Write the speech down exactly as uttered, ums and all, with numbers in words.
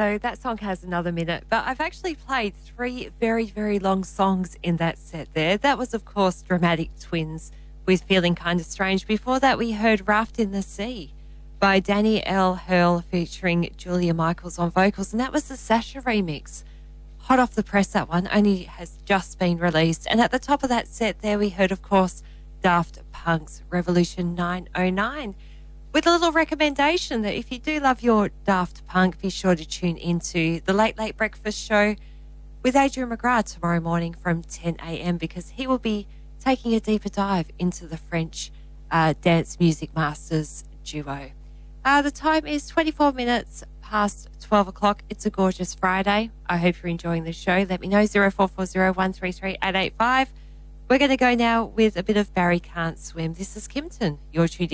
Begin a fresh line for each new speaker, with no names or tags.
So that song has another minute, but I've actually played three very, very long songs in that set there. That was, of course, Dramatic Twins with Feeling Kinda Strange. Before that, we heard Raft in the Sea by Danny L. Hurl featuring Julia Michaels on vocals, and that was the Sasha remix. Hot off the press, that one only has just been released. And at the top of that set there, we heard, of course, Daft Punk's Revolution nine oh nine. With a little recommendation that if you do love your Daft Punk, be sure to tune into the Late Late Breakfast Show with Adrian McGrath tomorrow morning from ten a.m. because he will be taking a deeper dive into the French uh, dance music masters duo. Uh, the time is twenty-four minutes past twelve o'clock. It's a gorgeous Friday. I hope you're enjoying the show. Let me know, zero four four zero, one three three, eight eight five. We're going to go now with a bit of Barry Can't Swim. This is Kimpton. You're tuned